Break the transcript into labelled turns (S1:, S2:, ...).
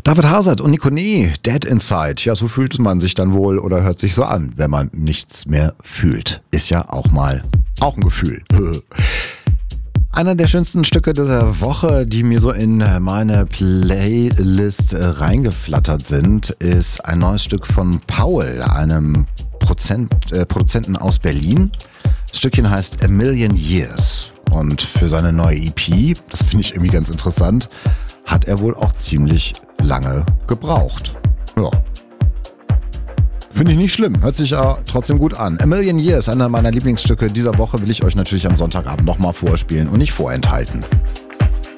S1: David Hazard und Nico Nee, Dead Inside. Ja, so fühlt man sich dann wohl oder hört sich so an, wenn man nichts mehr fühlt. Ist ja auch ein Gefühl. Einer der schönsten Stücke dieser Woche, die mir so in meine Playlist reingeflattert sind, ist ein neues Stück von Paul, einem Produzenten aus Berlin. Das Stückchen heißt A Million Years. Und für seine neue EP, das finde ich irgendwie ganz interessant, hat er wohl auch ziemlich lange gebraucht. Ja. Finde ich nicht schlimm, hört sich ja trotzdem gut an. A Million Years, einer meiner Lieblingsstücke dieser Woche, will ich euch natürlich am Sonntagabend nochmal vorspielen und nicht vorenthalten.